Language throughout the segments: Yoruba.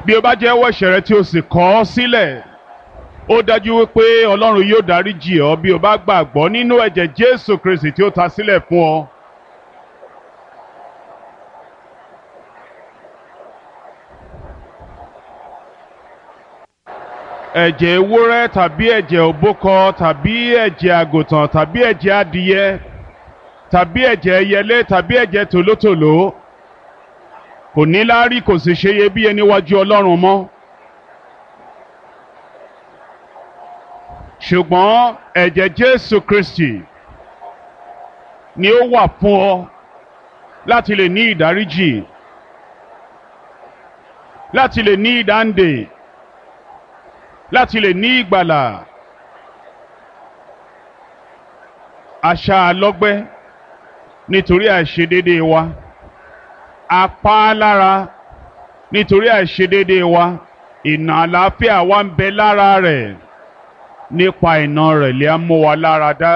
bí o bá jẹ́wọ́ ẹ̀ṣẹ̀ rẹ tí o sì kọ̀ ọ́ sílẹ̀, ó dájú wípé Ọlọ́run yóò dáríjì ọ́ bí o bá gbàgbọ́ nínú ẹ̀jẹ̀ Jésù Kristi tí ó ta sílẹ̀ fún ọ. Ẹ̀jẹ̀ ewúrẹ́ tàbí ẹ̀jẹ̀ òbúkọ tàbí ẹ̀jẹ̀ àgùntàn tàbí ẹ̀jẹ̀ adìyẹ tàbí ẹ̀jẹ̀ ẹyẹlé tàbí ẹ̀jẹ̀ tòlótòló kò ní láárí, kò sì ṣe iyebíye níwájú Ọlọ́run mọ́. Ṣùgbọ́n ẹ̀jẹ̀ Jésù Kristi ni ó wà fún ọ láti lè ní ìdáríjì, láti lè ní ìdáǹdè, láti lè ní ìgbàlà. A ṣá a lọ́gbẹ́ nítorí àìṣedéédé wa, a pa á lára nítorí àìṣedéédé wa, ìnà àlàáfíà wa ń bẹ lára rẹ̀, nípa ìnà rẹ̀ lè á mú wa lára dá.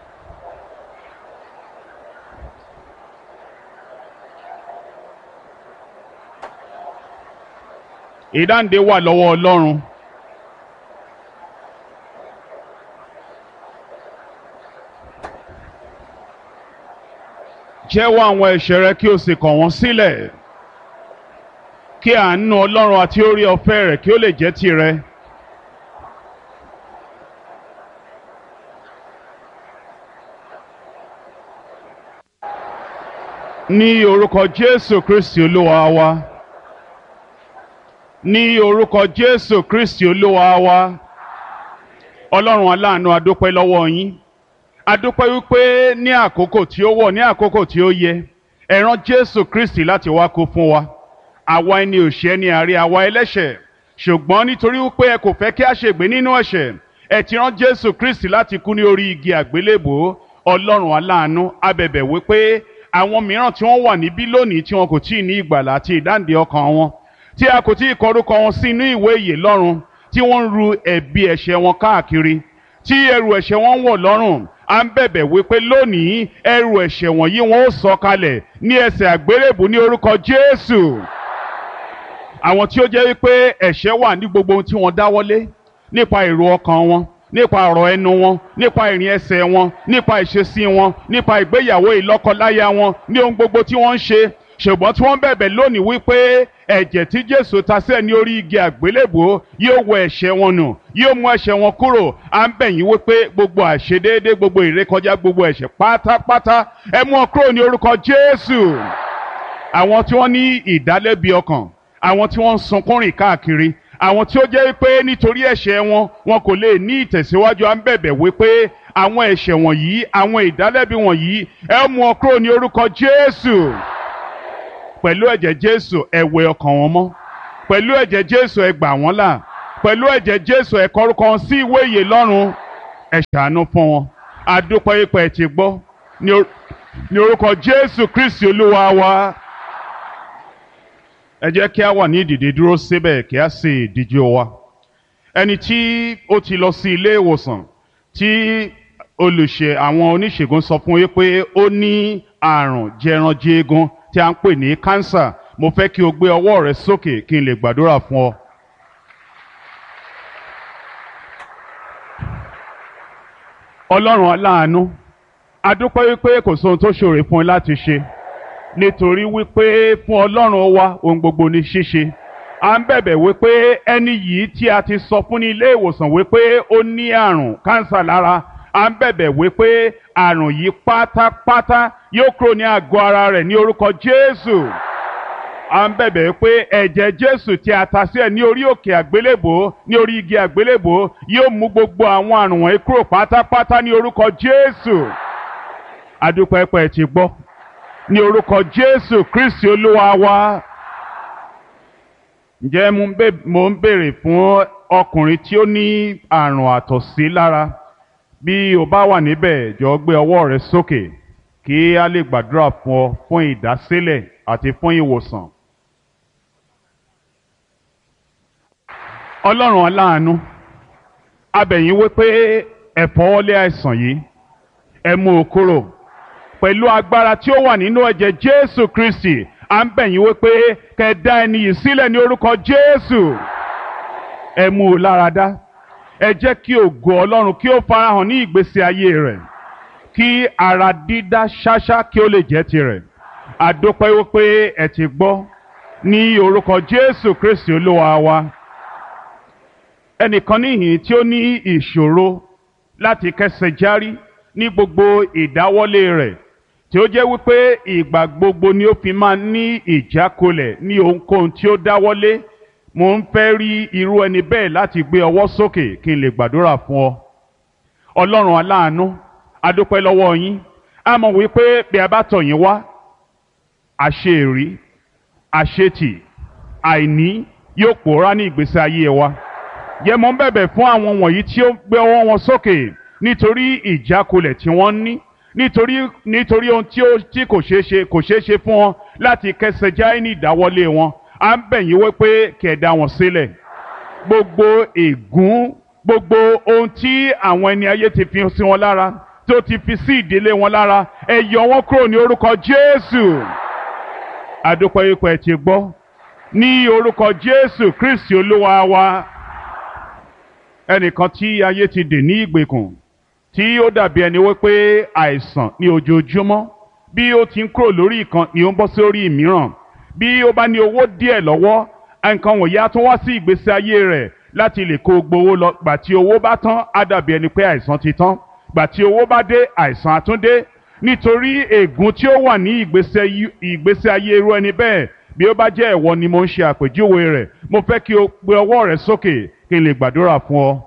Ìdáǹdè wà lọ́wọ́ Ọlọ́run. Jẹ́wọ́ àwọn ẹ̀ṣẹ̀ rẹ kí o sì kọ̀ wọ́n sílẹ̀, kí àánú Ọlọ́run àti oore ọ̀fẹ́ rẹ̀ kí ó lè jẹ́ tìrẹ. Ní orúkọ Jésù Kristi Olúwa wa. Ní orúkọ Jésù Kristi Olúwa wa. Ọlọ́run aláàánú, a dúpẹ́ lọ́wọ́ yín. A dúpẹ́ wípé ní àkókò tí ó wọ̀, ní àkókò tí ó yẹ, ẹ rán Jésù Kristi láti wá kú fún wa. Àwa ẹni òṣè ni àrí, àwa ẹlẹ́ṣẹ̀. Ṣùgbọ́n nítorí wípé ẹ kò fẹ́ kí a ṣègbé nínú ẹ̀ṣẹ̀, ẹ ti rán Jésù Kristi láti kú ní orí igi àgbélébùú. Ọlọ́run aláàánú, a bẹ̀bẹ̀ wípé àwọn mìíràn tí wọ́n wà níbí lónìí tí wọn kò tíì ní ìgbàlà àti ìdáǹdè ọkàn wọn, tí a kò tíì kọ orúkọ wọn sí inú ìwé ìyè lọ́run, tí wọ́n ń ru ẹ̀bi ẹ̀ṣẹ̀ wọn káàkiri, tí ẹrù ẹ̀ṣẹ̀ wọn ń wọ̀ lọ́rùn, à ń bẹ̀bẹ̀ wípé lónìí ẹrù ẹ̀ṣẹ̀ wọ̀nyí wọn ó sọ kalẹ̀ ní ẹsẹ̀ àgbélébùú ní orúkọ Jésù. Àwọn tí ó jẹ́ wípé ẹ̀ṣẹ̀ wà ní gbogbo ohun tí wọ́n dáwọ́lé, nípa èrò ọkàn wọn, nípa ọ̀rọ̀ ẹnu wọn, nípa ìrìn ẹsẹ̀ wọn, nípa ìṣesí wọn, nípa ìgbéyàwó ìlọ́kọláya wọn, ní ohun gbogbo tí wọ́n ń ṣe. Ṣùgbọ́n tí wọ́n bẹ̀bẹ̀ lónìí wípé ẹ̀jẹ̀ tí Jésù ta sílẹ̀ ní orí igi àgbélébùú yóò wẹ ẹ̀ṣẹ̀ wọn nù, yóò mú ẹ̀ṣẹ̀ wọn kúrò. À ń bẹ̀ yín wípé gbogbo àìṣedéédé, gbogbo ìrékọjá, gbogbo ẹ̀ṣẹ̀ pátápátá ẹ mú wọn kúrò ní orúkọ Jésù. Àwọn tí wọ́n ní ìdálẹ́bi ọkàn, àwọn tí wọ́n ń sunkún rìn káàkiri, àwọn tí ó jẹ́ wípé nítorí ẹ̀ṣẹ̀ wọn kò lè ní ìtẹ̀síwájú, à ń bẹ̀bẹ̀ wípé àwọn ẹ̀ṣẹ̀ wọ̀nyí, àwọn ìdálẹ́bi wọ̀nyí ẹ mú wọn kúrò ní orúkọ Jésù. Pẹ̀lú ẹ̀jẹ̀ Jésù ẹ wẹ ọkàn wọn mọ́, pẹ̀lú ẹ̀jẹ̀ Jésù ẹ gbà wọ́n là, pẹ̀lú ẹ̀jẹ̀ Jésù ẹ kọ orúkọ wọn sí ìwé ìyè lọ́run. Ẹ ṣàánú fún wọn. A dúpẹ́ ipò ẹ ti gbọ́ ní orúkọ Jésù Kristi Olúwa wa. Ẹ jẹ́ kí a wà ní ìdìde dúró síbẹ̀ kí a sì díjú wa. Ẹni tí ó ti lọ sí ilé ìwòsàn tí àwọn oníṣègùn sọ fún yín pé ó ní àrùn jẹranjẹgun tí a ń pè ní kánsà, mo fẹ́ kí o gbé ọwọ́ rẹ sókè kí n lè gbàdúrà fún ọ. Ọlọ́run aláàánú, a dúpẹ́ wípé kò sóhun tó ṣòro fún ẹ láti ṣe, nítorí wípé fún Ọlọ́run wa ohun gbogbo ní ṣíṣe. À ń bẹ̀bẹ̀ wípé ẹni yìí tí a ti sọ fún ní ilé ìwòsàn wípé ó ní àrùn kánsà lára, à ń bẹ̀bẹ̀ wípé àrùn yìí pátápátá yóò kúrò ní àgọ́ ara rẹ̀ ní orúkọ Jésù. À ń bẹ̀bẹ̀ pé ẹ̀jẹ̀ Jésù tí a ta sílẹ̀ ní orí òkè àgbélébùú, ní orí igi àgbélébùú yóò mú gbogbo àwọn àrùn wọ̀nyí kúrò pátápátá ní orúkọ Jésù. A dúpẹ́ pé ẹ ti gbọ́. Ní orúkọ Jésù Kristi Olúwa wa. Ǹjẹ́ mo ń béèrè fún ọkùnrin tí ó ní àrùn àtọ̀sí lára? Bí o bá wà níbẹ̀, jọ̀ọ́ gbé ọwọ́ rẹ sókè kí a lè gbàdúrà fún ọ fún ìdásílẹ̀ àti fún ìwòsàn. Ọlọ́run aláàánú, a bẹ̀ yín wípé ẹ fọwọ́lé àìsàn yìí, ẹ mú o kúrò. Pẹ̀lú agbára tí ó wà nínú ẹ̀jẹ̀ Jésù Kristi, à ń bẹ̀ yín wípé kẹ́ dá ẹni yìí sílẹ̀ ní orúkọ Jésù. Ẹ mú un lára dá. Ẹ jẹ́ kí ògo Ọlọ́run kí ó farahàn ní ìgbésí ayé rẹ̀, kí ara dídá ṣáṣá kí ó lè jẹ́ tirẹ̀. A dúpẹ́ wípé ẹ ti gbọ́ ní orúkọ Jésù Kristi Olúwa wa. Ẹnìkan níhìn tí ó ní ìṣòro láti kẹ́sẹ̀ járí ní gbogbo ìdáwọ́lé rẹ̀, tí ó jẹ́ wípé ìgbà gbogbo ni ó fi máa ní ìjákulẹ̀ ní ohunkóhun tí ó dáwọ́lé. Mo ń fẹ́ rí irú ẹni bẹ́ẹ̀ láti gbé ọwọ́ sókè kí n lè gbàdúrà fún ọ. Ọlọ́run aláàánú, a dúpẹ́ lọ́wọ́ yín. A mọ̀ wípé bí a bá tọ̀ yín wá, àṣeèrí, àṣetì, àìní yóò pòórá ní ìgbésí ayé wa. Jẹ́ mo ń bẹ̀bẹ̀ fún àwọn wọ̀nyí tí ó gbé ọwọ́ wọn sókè nítorí ìjákulẹ̀ tí wọ́n ní, nítorí ohun tí kò ṣeé ṣe fún wọn láti kẹsẹ̀ járí ní ìdáwọ́lé wọn. À ń bẹ̀ yín wípé kí ẹ dá wọn sílẹ̀. Gbogbo ègún, gbogbo ohun tí àwọn ẹni ayé ti fi sí wọn lára, tó ti fi sí ìdílé wọn lára, ẹ yọ wọ́n kúrò ní orúkọ Jésù. A dúpẹ́ wípé ẹ ti gbọ́ ní orúkọ Jésù Kristi Olúwa wa. Ẹnìkan tí ayé ti dè ní ìgbèkùn, tí ó dàbí ẹni wípé àìsàn ní ojoojúmọ́, bí ó ti ń kúrò lórí ìkan ni ó ń bọ́ sórí ìmíràn. Bí ó bá ní owó díẹ̀ lọ́wọ́, nǹkan wọ̀nyí á tún wá sí ìgbésí ayé rẹ̀ láti lè kó gbowó lọ. Gbà tí owó bá tán, á dàbí ẹni pé àìsàn ti tán. Gbà tí owó bá dé, àìsàn á tún dé. Nítorí ègún tí ó wà ní ìgbésí ayé irú ẹni bẹ́ẹ̀, bí ó bá jẹ́ ìwọ ni mo ń ṣe àpèjúwe rẹ̀, mo fẹ́ kí o gbé ọwọ́ rẹ sókè kí n lè gbàdúrà fún ọ.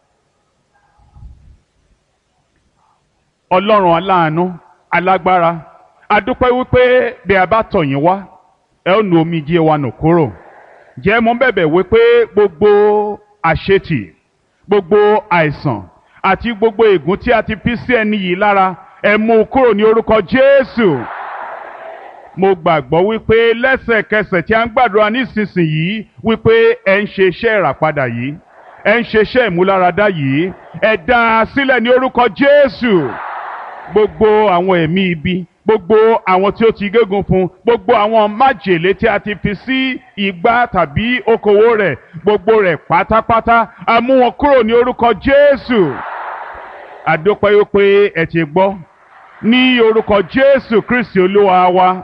Ọlọ́run aláàánú, alágbára, a dúpẹ́ wípé bí a bá tọ̀ yín wá, ẹ ó nu omijé wa nù kúrò. Jẹ́ mo ń bẹ̀bẹ̀ wípé gbogbo àṣetì, gbogbo àìsàn àti gbogbo ègún tí a ti fi sí ẹni yìí lára, ẹ mú un kúrò ní orúkọ Jésù. Mo gbàgbọ́ wípé lẹ́sẹ̀kẹsẹ̀ tí a ń gbàdúrà nísinsìnyí wípé ẹ ń ṣe iṣẹ́ ìràpadà yìí, ẹ ń ṣe iṣẹ́ ìmúláradá yìí, ẹ dá a sílẹ̀ ní orúkọ Jésù. Gbogbo àwọn ẹ̀mí ibi, gbogbo àwọn tí ó ti gégùn fún, gbogbo àwọn májèlé tí a ti fi sí igbá tàbí okòwò rẹ̀, gbogbo rẹ̀ pátápátá, a mú wọn kúrò ní orúkọ Jésù. A dúpẹ́ wípé ẹ ti gbọ́ ní orúkọ Jésù Kristi Olúwa wa.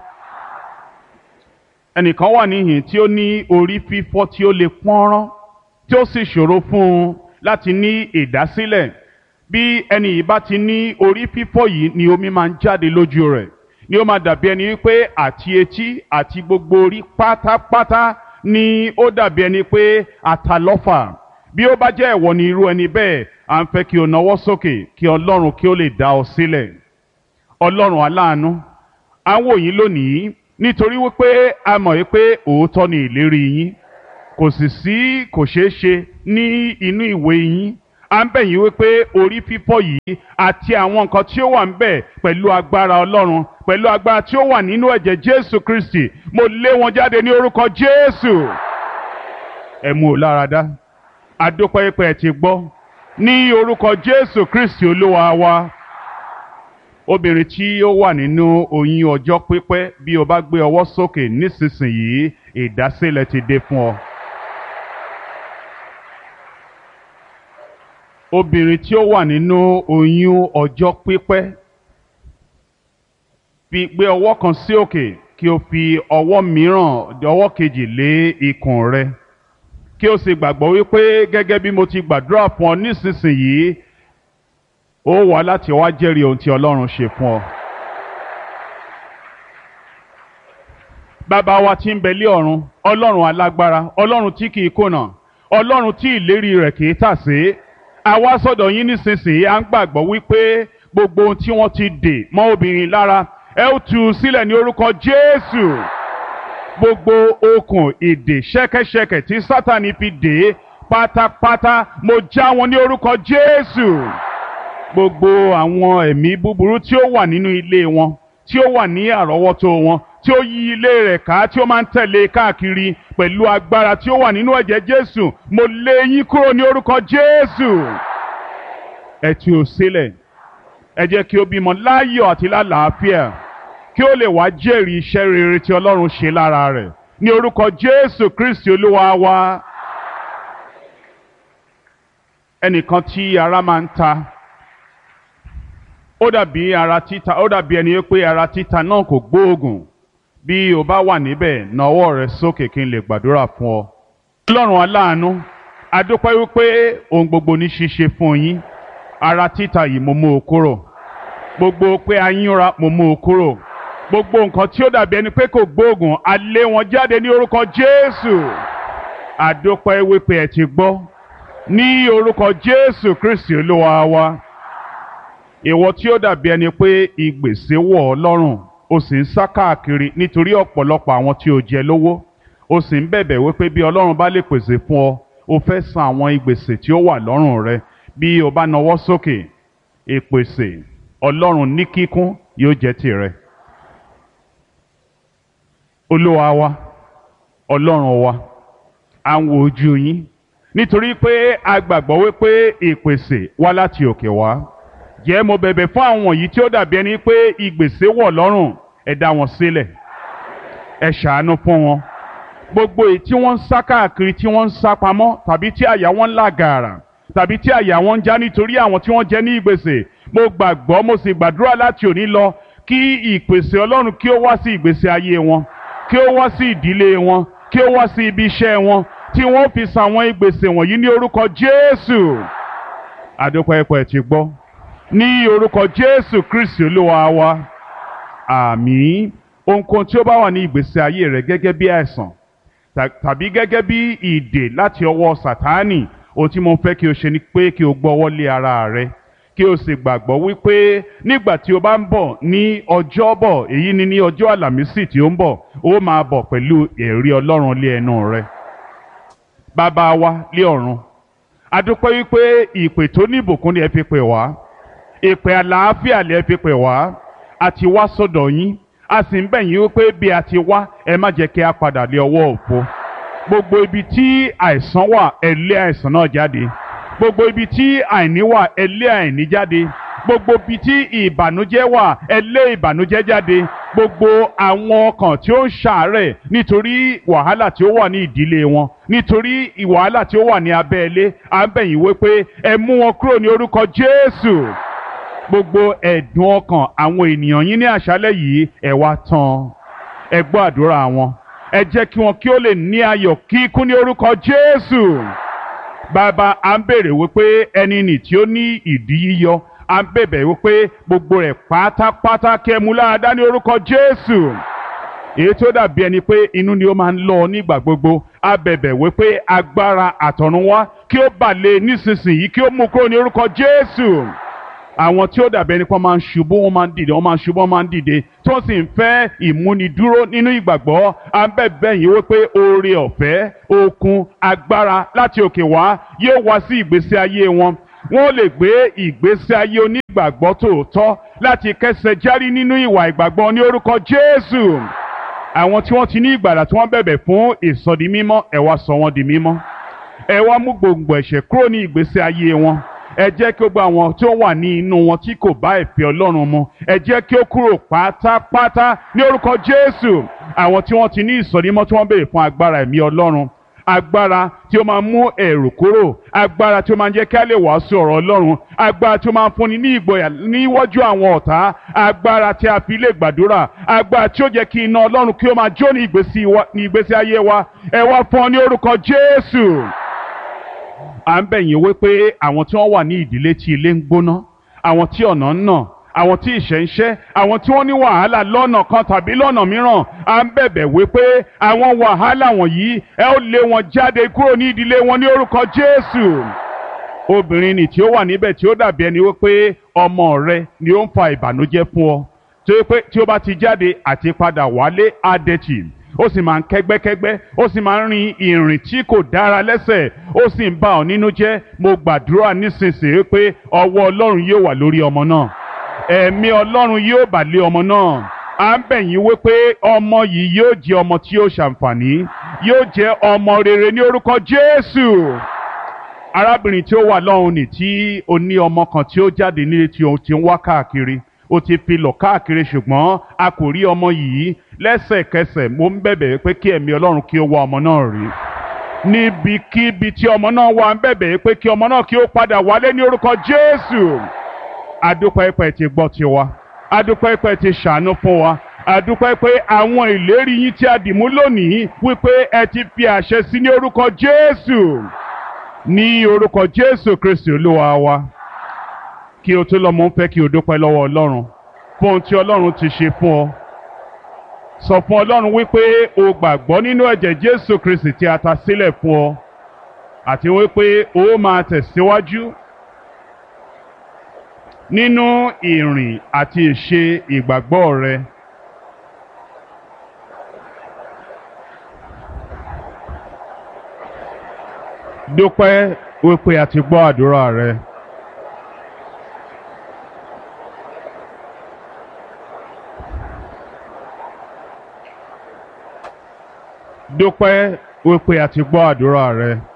Ẹnìkan wà níhìn tí ó ní orí fífọ́ tí ó le pọ́nrán, tí ó sì ṣòro fún un láti ní ìdásílẹ̀. Bí ẹni yìí bá ti ní orí fífọ́ yìí ni omi máa ń jáde lójú rẹ̀, ni ó máa dàbí ẹni wípé àti etí àti gbogbo orí pátápátá ni ó dàbí ẹni pé àtàlọ́fà. Bí ó bá jẹ́ ìwọ ni irú ẹni bẹ́ẹ̀, à ń fẹ́ kí o nawọ́ sókè kí Ọlọ́run kí ó lè dá ọ sílẹ̀. Ọlọ́run aláàánú, à ń wò yín lónìí nítorí wípé a mọ̀ wípé òótọ́ ni ìlérí yín, kò sì sí kò ṣeé ṣe ní inú ìwé yín. À ń bẹ̀ yín wípé orí fífọ́ yìí àti àwọn nǹkan tí ó wà ń bẹ̀ pẹ̀lú agbára Ọlọ́run, pẹ̀lú agbára tí ó wà nínú ẹ̀jẹ̀ Jésù Kristi, mo lé wọn jáde ní orúkọ Jésù. Ẹ mú un lára dá. A dúpẹ́ pé ẹ ti gbọ́ ní orúkọ Jésù Kristi Olúwa wa. Obìnrin tí ó wà nínú oyún ọjọ́ pípẹ́, bí o bá gbé ọwọ́ sókè nísinsìnyí, ìdásílẹ̀ ti dé fún ọ. Obìnrin tí ó wà nínú oyún ọjọ́ pípẹ́, fi gbé ọwọ́ kan sí òkè kí o fi ọwọ́ mìíràn, ọwọ́ kejì lé ikùn rẹ, kí o sì gbàgbọ́ wípé gẹ́gẹ́ bí mo ti gbàdúrà fún ọ nísinsìnyí, ó wá láti wá jẹ́rìí ohun tí Ọlọ́run ṣe fún ọ. Bàbá wa tí ń bẹ lé ọ̀run, Ọlọ́run alágbára, Ọlọ́run tí kìí kùnà, Ọlọ́run tí ìlérí rẹ̀ kìí tàsé, a wá sọ́dọ̀ yín nísinsìnyí, à ń gbàgbọ́ wípé gbogbo ohun tí wọ́n ti dè mọ́ obìnrin lára, ẹ ó tú u sílẹ̀ ní orúkọ Jésù. Gbogbo okùn ìdè ṣẹ́kẹ́ṣẹkẹ̀ tí Sátánì fi dè é pátápátá, mo já wọn ní orúkọ Jésù. Gbogbo àwọn ẹ̀mí búburú tí ó wà nínú ilé wọn, tí ó wà ní àrọ́wọ́tó wọn, tí ó yí ilé rẹ̀ ká, tí ó máa ń tẹ̀lé káàkiri pẹ̀lú agbára tí ó wà nínú ẹ̀jẹ̀ Jésù, mo lé yín kúrò ní orúkọ Jésù. Ẹ tú u sílẹ̀, ẹ jẹ́ kí ó bímọ láyọ̀ àti lálàáfíà, kí kí ó lè wá jẹ́rìí iṣẹ́ rere tí Ọlọ́run ṣe lára rẹ̀ ní orúkọ Jésù Kristi Olúwa wa. Ẹnìkan tí ara máa ń ta, ó dàbí ẹni pé ara títa náà kò gbóògùn. Bí o bá wà níbẹ̀, na ọwọ́ rẹ sókè kí n lè gbàdúrà fún ọ. Ọlọ́run aláàánú, a dúpẹ́ wípé ohun gbogbo ní ṣíṣe fún yín. Ara títa yìí mo mú o kúrò. Gbogbo pé a yínra mo mú o kúrò. Gbogbo nǹkan tí ó dàbí ẹni pé kò gbóògùn, a lé wọn jáde ní orúkọ Jésù. A dúpẹ́ wípé ẹ ti gbọ́. Ní orúkọ Jésù Kristi Olúwa wa. Ìwọ tí ó dàbí ẹni pé ìgbèsè wọ̀ ọ́ lọ́rùn, o sì ń sá káàkiri nítorí ọ̀pọ̀lọpọ̀ àwọn tí o jẹ lówó. O sì ń bẹ̀bẹ̀ wípé bí Ọlọ́run bá lè pèsè fún ọ, o fẹ́ san àwọn ìgbèsè tí ó wà lọ́rùn rẹ. Bí o bá nawọ́ sókè, ìpèsè Ọlọ́run ní kíkún yóò jẹ́ tìrẹ. Olúwa wa, Ọlọ́run wa, à ń wo ojú yín nítorí pé a gbàgbọ́ wípé ìpèsè wá láti òkè wá. Jẹ́ mo bẹ̀bẹ̀ fún àwọn yìí tí ó dàbí ẹni pé ìgbèsè wọ̀ lọ́rùn, ẹ dá wọn sílẹ̀, ẹ ṣàánú fún wọn. Gbogbo èyí tí wọ́n ń sá káàkiri, tí wọ́n ń sá pamọ́, tàbí tí àyà wọn ń là gàrà, tàbí tí àyà wọn ń já nítorí àwọn tí wọ́n jẹ ní ìgbèsè, mo gbàgbọ́ mo sì gbàdúrà láti òní lọ kí ìpèsè Ọlọ́run kí ó wá sí ìgbésí ayé wọn, kí ó wá sí ìdílé wọn, kí ó wá sí ibi iṣẹ́ wọn, tí wọ́n fi san àwọn ìgbèsè wọ̀nyí ní orúkọ Jésù. Àdúpẹ́ pé ẹ ti gbọ́. Ní orúkọ Jésù Kristi Olúwa wa. Àmín. Ohunkóhun tí ó bá wà ní ìgbésí ayé rẹ gẹ́gẹ́ bí àìsàn tàbí gẹ́gẹ́ bí ìdè láti ọwọ́ Sátánì, ohun tí mo fẹ́ kí o ṣe ni pé kí o gbọ́wọ́ lé ara rẹ, kí o sì gbàgbọ́ wípé nígbà tí o bá ń bọ̀ ní Ọjọ́bọ̀, èyí ni ní ọjọ́ Àlàmísì tí ó ń bọ̀, ó máa bọ̀ pẹ̀lú ẹ̀rí Ọlọ́run lé ẹnu rẹ. Bàbá wa lé ọ̀run, a dúpẹ́ wípé ìpè tó ní ìbùkún ni ẹ fi pè wá, ìpè àlàáfíà lẹ fi pè wá, a ti wá sọ́dọ̀ yín, a sì ń bẹ̀ yín wípé bí a ti wá, ẹ má jẹ́ kí a padà lé ọwọ́ òfo. Gbogbo ibi tí àìsàn wà, ẹ lé àìsàn náà jáde. Gbogbo ibi tí àìní wà, ẹ lé àìní jáde. Gbogbo ibi tí ìbànújẹ́ wà, ẹ lé ìbànújẹ́ jáde. Gbogbo àwọn ọkàn tí ó ń ṣàárẹ̀ nítorí wàhálà tí ó wà ní ìdílé wọn, nítorí wàhálà tí ó wà ní abẹ́lé, à ń bẹ̀ yín wípé ẹ mú wọn kúrò ní orúkọ Jésù. Gbogbo ẹ̀dùn ọkàn àwọn ènìyàn yín ní àṣálẹ́ yìí, ẹ wá tán, ẹ gbọ́ àdúrà wọn, ẹ jẹ́ kí wọn kí ó lè ní ayọ̀ kíkún ní orúkọ Jésù. Bàbá, à ń bèrè wípé ẹni nì tí ó ní ìdí yíyọ, à ń bẹ̀bẹ̀ wípé gbogbo rẹ̀ pátápátá kí ẹ mú lára dá ní orúkọ Jésù. Èyí tó dàbí ẹni pé inú ni ó máa ń lọ nígbà gbogbo, a bẹ̀bẹ̀ wípé agbára àtọ̀run wá kí ó bà lé nísinsìnyí, kí ó mú kúrò ní orúkọ Jésù. Àwọn tí ó dàbí ẹni pé wọ́n máa ń ṣubú, wọ́n máa ń dìde, wọ́n máa ń ṣubú, wọ́n máa ń dìde, tó sì ń fẹ́ ìmúnidúró nínú ìgbàgbọ́, à ń bẹ̀bẹ̀ yín wípé oore ọ̀fẹ́, okun, agbára láti òkè wá yóò wá sí ìgbésí ayé wọn. Wọ́n lè gbé ìgbésí ayé onígbàgbọ́ tòótọ́ láti kẹ́sẹ̀ járí nínú ìwà ìgbàgbọ́ ní orúkọ Jésù. Àwọn tí wọ́n ti ní ìgbàlà tí wọ́n bẹ̀bẹ̀ fún ìsọdi mímọ́, ẹ wá sọ wọ́n di mímọ́. Ẹ wá mú gbòǹgbò ẹ̀ṣẹ̀ kúrò ní ìgbésí ayé wọn. Ẹ jẹ́ kí ó gba àwọn tí ó wà ní inú wọn tí kò bá ìfẹ́ Ọlọ́run mu, ẹ jẹ́ kí ó kúrò pátápátá ní orúkọ Jésù. Àwọn tí wọ́n ti ní ìsọdimọ́ tí wọ́n béèrè fún agbára ẹ̀mí Ọlọ́run, agbára tí ó máa mú ẹ̀rù kúrò, agbára tí ó máa jẹ́ kí a lè wàásù ọ̀rọ̀ Ọlọ́run, agbára tí ó máa fúnni ní ìgboyà níwájú àwọn ọ̀tá, agbára tí a fi lè gbàdúrà, agbára tí ó jẹ́ kí iná Ọlọ́run kí ó máa jó ní ìgbésí ayé wa, ẹ wá fún ọ ní orúkọ Jésù. À ń bẹ̀ yín wípé àwọn tí wọ́n wà ní ìdílé tí ilé ń gbóná, àwọn tí ọ̀nà ń nà, àwọn tí ìṣẹ́ ń ṣẹ́, àwọn tí wọ́n ní wàhálà lọ́nà kan tàbí lọ́nà mìíràn, à ń bẹ̀bẹ̀ wípé àwọn wàhálà wọ̀nyí ẹ ó lé wọn jáde kúrò ní ìdílé wọn ní orúkọ Jésù. Obìnrin nì tí ó wà níbẹ̀ tí ó dàbí ẹni wípé ọmọ rẹ ni ó ń fa ìbànújẹ́ fún ọ, tí ó bá ti jáde àti padà wálé adẹ́tì, ó sì máa ń kẹ́gbẹ́kẹ́gbẹ́, ó sì máa ń rin ìrìn tí kò dára lẹ́sẹ̀, ó sì ń bà ọ́ nínú jẹ́. Mo gbàdúrà nísinsìnyí pé ọwọ́ Ọlọ́run yóò wà lórí ọmọ náà, ẹ̀mí Ọlọ́run yóò bà lé ọmọ náà. À ń bẹ̀ yín wípé ọmọ yìí yóò jẹ́ ọmọ tí yóò ṣàǹfààní, yóò jẹ́ ọmọ rere ní orúkọ Jésù. Arábìnrin tí ó wà lọ́hùn ní tí ó ní ọmọ kan tí ó jáde nílé tí ó ti ń wá káàkiri, ó ti fi lọ̀ káàkiri ṣùgbọ́n a kò rí ọmọ yìí. Lẹ́sẹ̀kẹsẹ̀ mo ń bẹ̀bẹ̀ pé kí ẹ̀mí Ọlọ́run kí ó wá ọmọ náà rí. Níbikíbi tí ọmọ náà wà ń bẹ̀bẹ̀ pé kí ọmọ náà kí ó padà wálé ní orúkọ Jésù. Adúpẹ́ pé ti gbọ́ tiwa, adúpẹ́ pé ti ṣàánú fún wa, adúpẹ́ pé àwọn ìlérí yín tí a dìmú lónìí wípé ẹ ti fi àṣẹ sí ní orúkọ Jésù. Ní orúkọ Jésù Kristi Olúwa wa. Kí o tó lọ, mo ń fẹ́ kí o dúpẹ́ lọ́wọ́ Ọlọ́run fún ohun tí Ọlọ́run ti ṣe fún ọ. Sọ fún Ọlọ́run wípé o gbàgbọ́ nínú ẹ̀jẹ̀ Jésù Kristi tí a ta sílẹ̀ fún ọ àti wípé o máa tẹ̀síwájú nínú ìrìn àti ìṣe ìgbàgbọ́ rẹ. Dúpẹ́ wípé a ti gbọ́ àdúrà rẹ. Dúpẹ́ wípé a ti gbọ́ àdúrà rẹ.